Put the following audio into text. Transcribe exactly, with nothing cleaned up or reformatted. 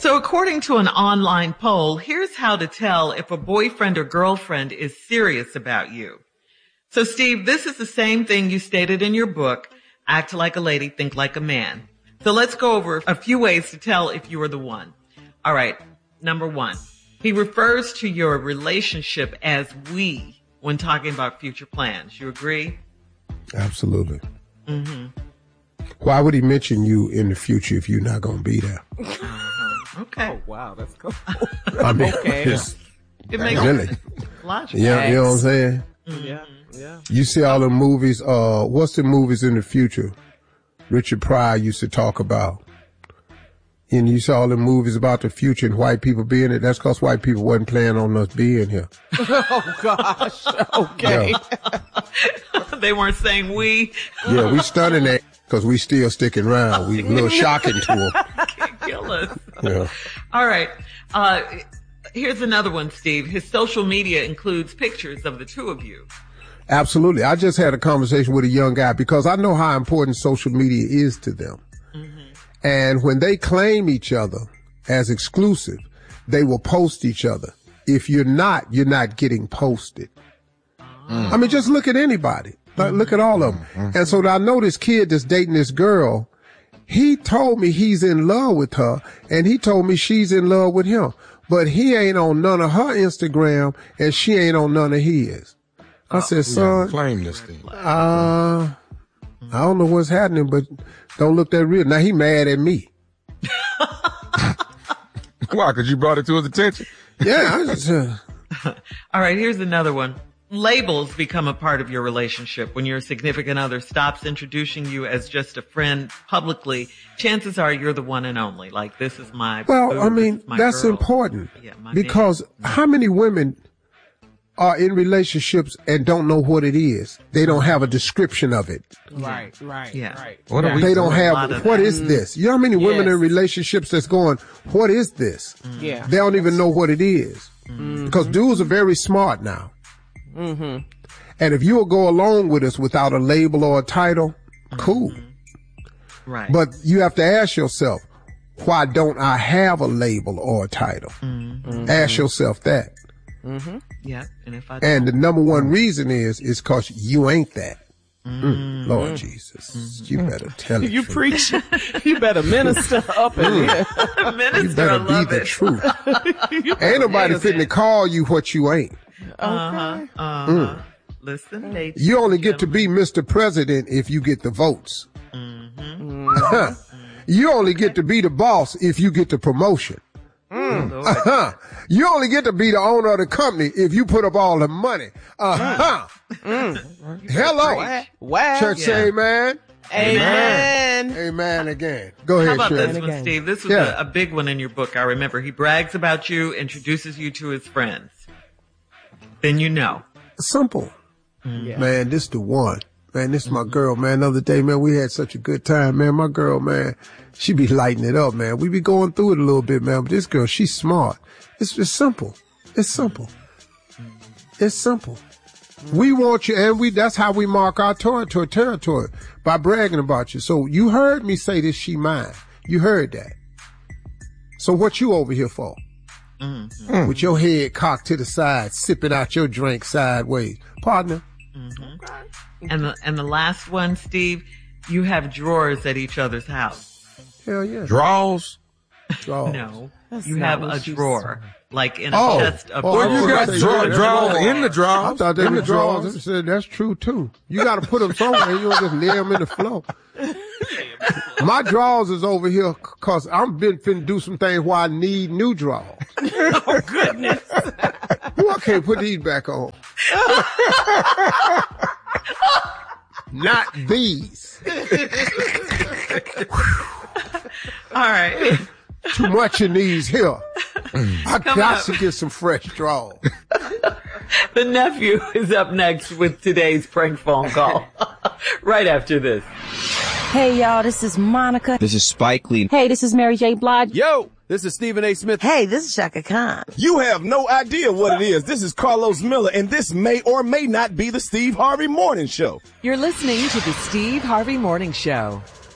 So according to an online poll, here's how to tell if a boyfriend or girlfriend is serious about you. So Steve, this is the same thing you stated in your book, Act Like a Lady, Think Like a Man. So let's go over a few ways to tell if you are the one. All right. Number one, he refers to your relationship as we when talking about future plans. You agree? Absolutely. Mm-hmm. Why would he mention you in the future if you're not going to be there? Uh-huh. Okay. Oh, wow. That's cool. I mean, okay. it's, It makes really. logical. Yeah, you know what I'm saying? Mm-hmm. Yeah, yeah. You see all the movies, uh, what's the movies in the future Richard Pryor used to talk about? And you saw all the movies about the future and white people being it. That's because white people wasn't planning on us being here. Oh, gosh. Okay. Yeah, They weren't saying we. yeah we stunning that because we still sticking around. We a little shocking to them. Can't kill us. Yeah. All right. Uh, here's another one, Steve. His social media includes pictures of the two of you. Absolutely. I just had a conversation with a young guy because I know how important social media is to them. Mm-hmm. And when they claim each other as exclusive, they will post each other. If you're not, you're not getting posted. Mm. I mean, just look at anybody. Like, look at all of them. Mm-hmm. And so I know this kid that's dating this girl. He told me he's in love with her, and he told me she's in love with him. But he ain't on none of her Instagram, and she ain't on none of his. I said, son, claim this thing. Uh, I don't know what's happening, but don't look that real. Now he mad at me. Why? Because you brought it to his attention? Yeah. I just, uh... All right, here's another one. Labels become a part of your relationship. When your significant other stops introducing you as just a friend publicly, chances are you're the one and only. Like, this is my Well, boo, I mean, that's girl. important. Yeah, because man. how many women are in relationships and don't know what it is? They don't have a description of it. Right, right, yeah. right. What are we They don't doing? have, what is this? You know how many women Yes. in relationships that's going, what is this? Yeah. They don't even know what it is. Mm-hmm. Because dudes are very smart now. Mm-hmm. And if you will go along with us without a label or a title, cool. Right. But you have to ask yourself, why don't I have a label or a title? Mm-hmm. Ask yourself that. Mm-hmm. Yeah. And if I And the number one reason is, is cause you ain't that. Mm-hmm. Mm, Lord Jesus, mm-hmm. you better tell it. You preach. You better minister up in here. Minister, You better I be love the it. truth. Ain't nobody fitting to call you what you ain't. Uh-huh. Uh-huh. Mm. Listen, ladies. You only get to be Mister President if you get the votes. Mm-hmm. You only get to be the boss if you get the promotion. Mm. Uh-huh. You only get to be the owner of the company if you put up all the money. Uh-huh. Mm. Hello. Wow. Church Yeah. say amen. Amen. Amen again. Go How ahead, about Shirley. this one, Steve? This was Yeah. a, a big one in your book. I remember he brags about you, introduces you to his friends. Then you know. Simple. Yeah. Man, this the one. Man, this is my girl, man. The other day, man, we had such a good time, man. My girl, man, she be lighting it up, man. We be going through it a little bit, man. But this girl, she's smart. It's just simple. It's simple. It's simple. We want you, and we, that's how we mark our territory, territory, by bragging about you. So you heard me say this, she mine. You heard that. So what you over here for? Mm-hmm. With your head cocked to the side, sipping out your drink sideways. Partner. Mm-hmm. And the, and the last one, Steve, you have drawers at each other's house. Hell yeah. Draws? Drawers. No, That's you not have what a she drawer, like in a Oh. chest of Oh, Well, I you was got gonna say, draw, yeah, draws that's in the I draws. thought they in were the drawers. drawers. I said, that's true too. You got to put them somewhere. You don't just lay them in the floor. My drawers is over here because I'm been finna do some things where I need new drawers. Oh, goodness. Ooh, I can't put these back on. Not these. All right. Too much in these here. I Come got up. to get some fresh drawers. The nephew is up next with today's prank phone call. Right after this. Hey, y'all, this is Monica. This is Spike Lee. Hey, this is Mary J. Blige. Yo, this is Stephen A. Smith. Hey, this is Shaka Khan. You have no idea what it is. This is Carlos Miller, and this may or may not be the Steve Harvey Morning Show. You're listening to the Steve Harvey Morning Show.